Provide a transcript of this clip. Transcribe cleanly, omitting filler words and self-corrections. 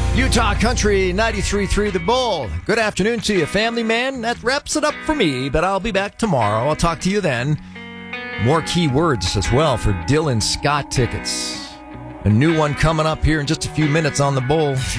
Utah Country 93.3 The Bull. Good afternoon to you, family man. That wraps it up for me, but I'll be back tomorrow. I'll talk to you then. More key words as well for Dylan Scott tickets. A new one coming up here in just a few minutes on The Bull.